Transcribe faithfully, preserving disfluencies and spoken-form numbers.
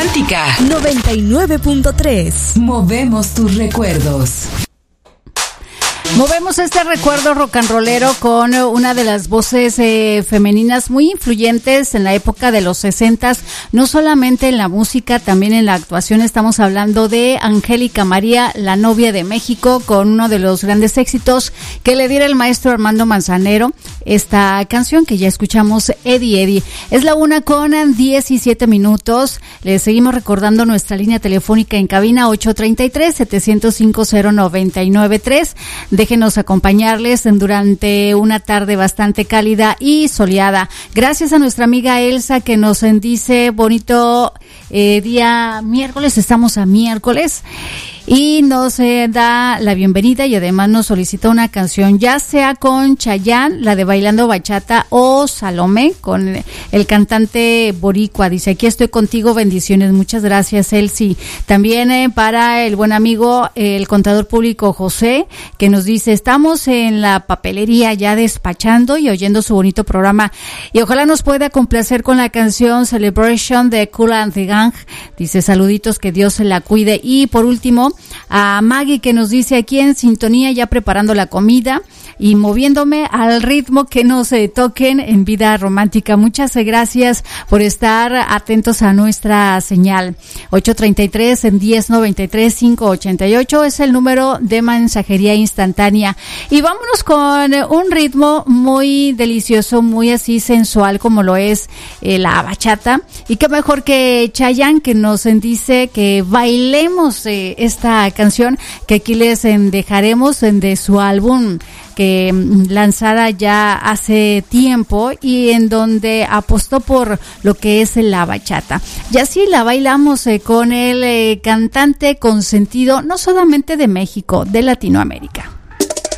Romántica noventa y nueve punto tres. Movemos tus recuerdos. Movemos este recuerdo rock and rollero con una de las voces eh, femeninas muy influyentes en la época de los sesentas, no solamente en la música, también en la actuación. Estamos hablando de Angélica María, la novia de México, con uno de los grandes éxitos que le diera el maestro Armando Manzanero, esta canción que ya escuchamos, Eddie Eddie. Es la una con diecisiete minutos. Les seguimos recordando nuestra línea telefónica en cabina ocho treinta y tres, setecientos cinco, cero noventa y nueve tres. Déjenos acompañarles durante una tarde bastante cálida y soleada. Gracias a nuestra amiga Elsa que nos dice bonito eh, día miércoles, estamos a miércoles. Y nos eh, da la bienvenida y además nos solicita una canción, ya sea con Chayanne, la de Bailando Bachata, o Salomé, con el cantante boricua. Dice, aquí estoy contigo, bendiciones. Muchas gracias, Elsie. También eh, para el buen amigo, eh, el contador público José, que nos dice, estamos en la papelería ya despachando y oyendo su bonito programa. Y ojalá nos pueda complacer con la canción Celebration de Kool and the Gang. Dice, saluditos, que Dios se la cuide. Y por último, a Maggie, que nos dice aquí en sintonía, ya preparando la comida y moviéndome al ritmo que nos eh, toquen en Vida Romántica. Muchas gracias por estar atentos a nuestra señal. ocho treinta y tres en diez noventa y tres, quinientos ochenta y ocho es el número de mensajería instantánea. Y vámonos con un ritmo muy delicioso, muy así sensual como lo es eh, la bachata. Y qué mejor que Chayanne, que nos dice que bailemos eh, esta canción que aquí les dejaremos de su álbum que lanzara ya hace tiempo y en donde apostó por lo que es la bachata. Y así la bailamos eh, con el eh, cantante consentido no solamente de México, de Latinoamérica.